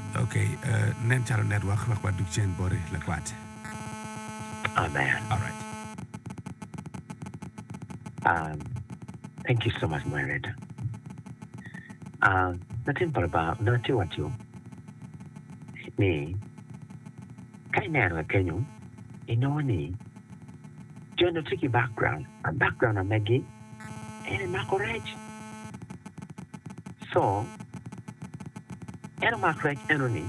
Okay, nen chalo network wakwa dukchen bore lakwate. Amen. All right. Thank you so much, moderator. Nothing but about nothing what you me. Kind of can you know ni? Join the tricky background. A background of Maggie and a macorage. So, and a macorage enemy.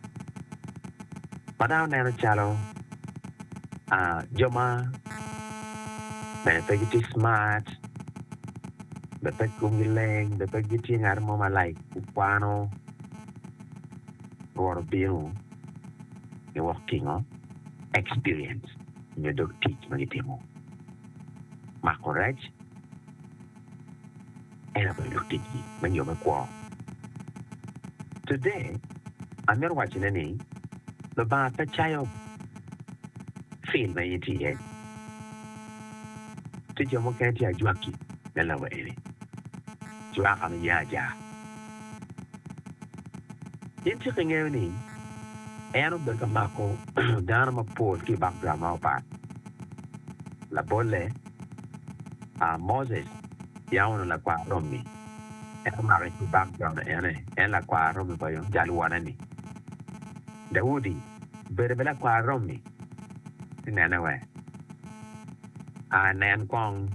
Madame Nano Chalo, Joma, Benefagiti smart, the Pecungilang, the Pegiti Armoma like Upano, or Bill, you're working on experience. You don't teach Magitimo. Macorage, and I will teach you when you're a quarrel. Today, I'm not watching any. The bar the child feel my ETA. To your mokanti a juaki, the lower any. Juakam yaja. Interesting evening, and of the Gamako, down a pool, keep up drama back. La Bolle, Moses, Yawn la qua from me. And I'm married to background and la qua from the Jaluanani. The woody, berbela kwa romi, nanawe. Nan kong,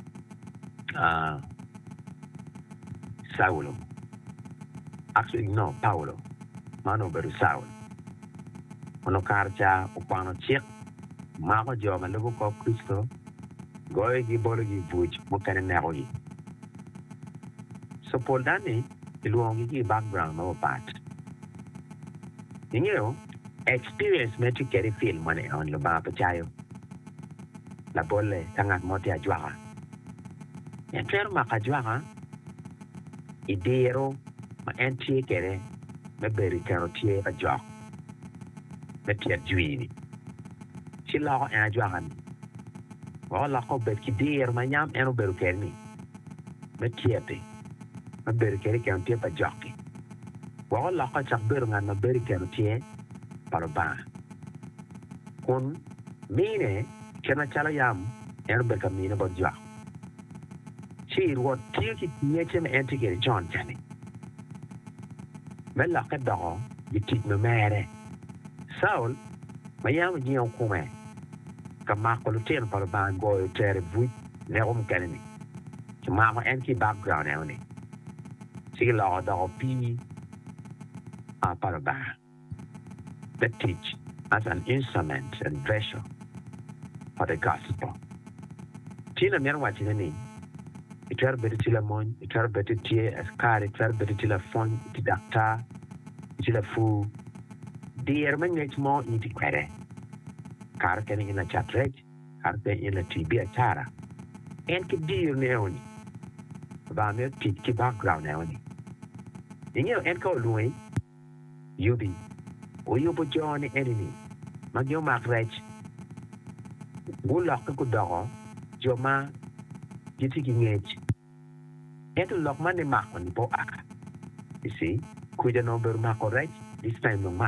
Saulo. Actually, no, Paulo. Mano beru Saul. Ono karcha, upano chik, mako joma lugu ko Kristo, goy gi bolo gi buj, mukane nerogi. So Paul Dani, iluongi gi background no part. You know, experience me to carry feel money on the bar pachayo. La bolle, tangat moti ajuara. And tell makajuara, idero, ma anti kere, me berry carotier a jock. Me tia juini. She law and ajuaran. Well, la ko bet ki dear, my yam and beru kerni. Me tiete. Me berry carry can't a jockey. Well, la ko chak beru and me berry carotier. Paraba. Kun mine kena chala yam and becamina but jwa. She what tiki nature antigate John Kenny. Melaka dog, you teach me mare. Saul, my yam yin kume. Kamako lutin paraba go terry voot, neum canny. Kamama anti background only. See law dog P. Paraba. That teach as an instrument and vessel for the gospel. Tina men watching any. It will be till a mon, it will be till a scar, it will be till a phone, it doctor, till a fool. Dear man, it's more into quere. Car can in a chat rate, car in a TB a chara. And keep dear neoni. About me, keep background neoni. In your echo, Louis, you be. O you put your own enemy. Mag your mark rich. Go lock a good dog. Your ma, you taking edge. And to lock money mark on the boat. You see, could you know mark or right? This time no mark.